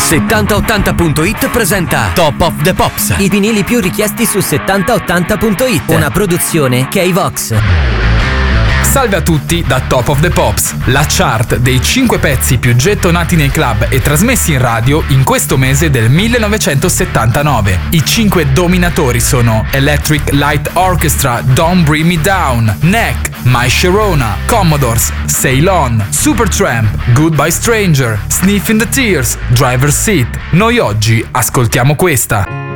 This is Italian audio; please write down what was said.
7080.it presenta Top of the Pops. I vinili più richiesti su 7080.it. Una produzione K-Vox. Salve a tutti da Top of the Pops, la chart dei 5 pezzi più gettonati nei club e trasmessi in radio in questo mese del 1979. I 5 dominatori sono Electric Light Orchestra, Don't Bring Me Down, Neck, My Sharona, Commodores, Sail On, Supertramp, Goodbye Stranger, Sniffing the Tears, Driver's Seat. Noi oggi ascoltiamo questa.